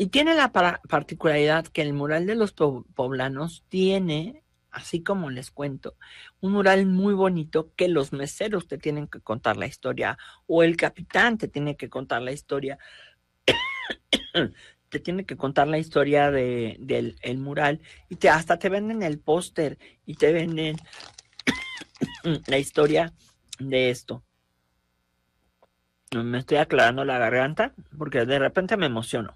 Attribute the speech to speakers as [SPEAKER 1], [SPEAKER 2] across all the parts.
[SPEAKER 1] Y tiene la particularidad que el mural de los poblanos tiene, así como les cuento, un mural muy bonito que los meseros te tienen que contar la historia o el capitán te tiene que contar la historia. Te tiene que contar la historia del el mural y hasta te venden el póster y te venden la historia de esto. Me estoy aclarando la garganta porque de repente me emociono.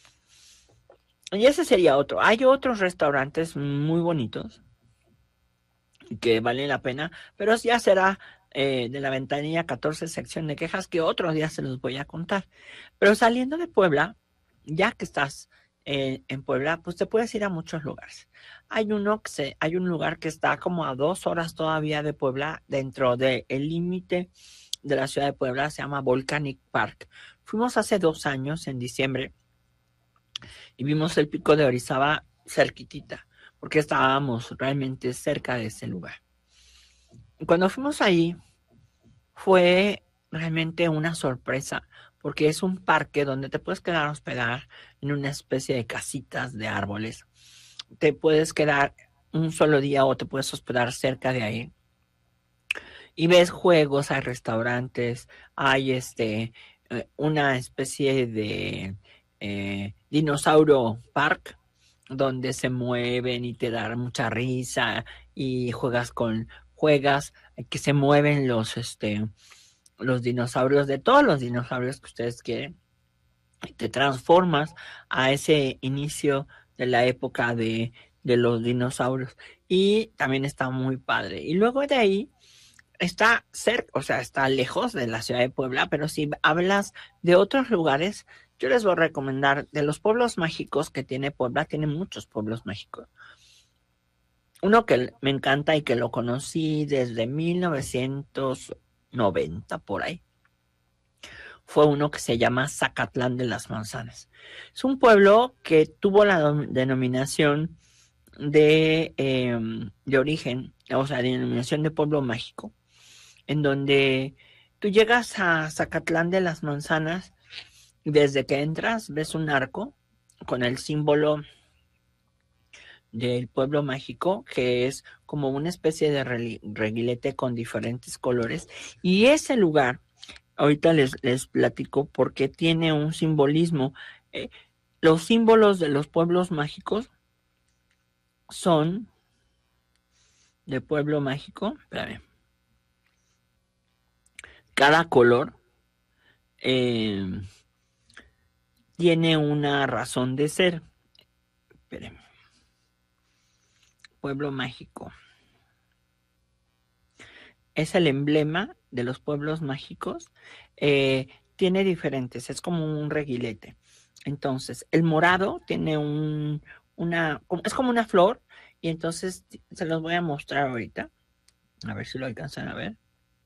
[SPEAKER 1] Y ese sería otro. Hay otros restaurantes muy bonitos que valen la pena, pero ya será de la ventanilla 14 sección de quejas que otros días se los voy a contar. Pero saliendo de Puebla, ya que estás en Puebla, pues te puedes ir a muchos lugares. Hay un lugar que está como a 2 horas todavía de Puebla, dentro del límite de la ciudad de Puebla, se llama Volcanic Park. Fuimos hace 2 años, en diciembre, y vimos el pico de Orizaba cerquitita, porque estábamos realmente cerca de ese lugar. Cuando fuimos ahí, fue realmente una sorpresa, porque es un parque donde te puedes quedar a hospedar en una especie de casitas de árboles. Te puedes quedar un solo día o te puedes hospedar cerca de ahí. Y ves juegos, hay restaurantes, hay una especie de dinosaurio park donde se mueven y te dan mucha risa y juegas que se mueven los dinosaurios, de todos los dinosaurios que ustedes quieren, y te transformas a ese inicio de la época de los dinosaurios y también está muy padre. Y luego de ahí está cerca, o sea, está lejos de la ciudad de Puebla, pero si hablas de otros lugares, yo les voy a recomendar de los pueblos mágicos que tiene Puebla. Tiene muchos pueblos mágicos. Uno que me encanta y que lo conocí desde 1990 por ahí, fue uno que se llama Zacatlán de las Manzanas. Es un pueblo que tuvo la denominación de origen, o sea, denominación de pueblo mágico, en donde tú llegas a Zacatlán de las Manzanas y desde que entras ves un arco con el símbolo del pueblo mágico, que es como una especie de reguilete con diferentes colores. Y ese lugar, ahorita les platico porque tiene un simbolismo. Eh, los símbolos de los pueblos mágicos son de pueblo mágico. Espérame. Cada color tiene una razón de ser. Espérame. Pueblo mágico. Es el emblema de los pueblos mágicos. Tiene diferentes, es como un reguilete. Entonces, el morado tiene es como una flor, y entonces se los voy a mostrar ahorita. A ver si lo alcanzan a ver.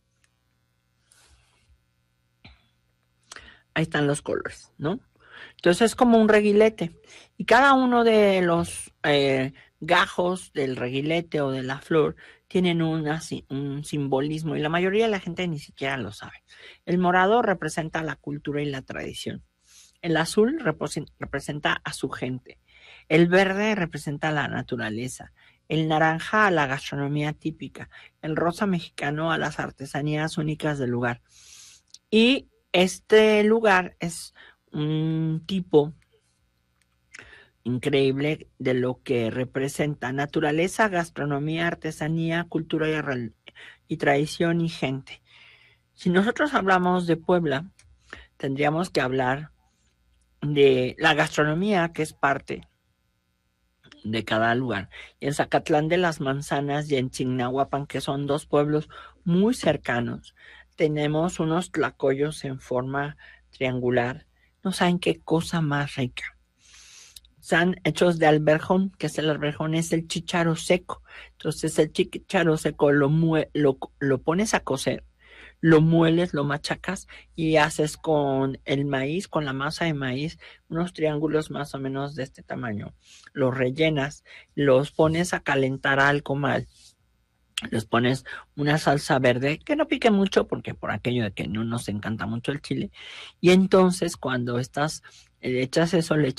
[SPEAKER 1] Ahí están los colores, ¿no? Entonces es como un reguilete. Y cada uno de los gajos del reguilete o de la flor tienen un simbolismo, y la mayoría de la gente ni siquiera lo sabe. El morado representa la cultura y la tradición. El azul representa a su gente. El verde representa la naturaleza. El naranja a la gastronomía típica. El rosa mexicano a las artesanías únicas del lugar. Y este lugar es un tipo increíble de lo que representa: naturaleza, gastronomía, artesanía, cultura y tradición y gente. Si nosotros hablamos de Puebla, tendríamos que hablar de la gastronomía, que es parte de cada lugar. Y en Zacatlán de las Manzanas y en Chignahuapan, que son dos pueblos muy cercanos, tenemos unos tlacoyos en forma triangular. No saben qué cosa más rica. Están hechos de alberjón, que es el alberjón, es el chícharo seco. Entonces el chícharo seco lo pones a cocer, lo mueles, lo machacas y haces con el maíz, con la masa de maíz, unos triángulos más o menos de este tamaño. Los rellenas, los pones a calentar al comal, les pones una salsa verde que no pique mucho, porque por aquello de que no nos encanta mucho el chile. Y entonces cuando echas eso, le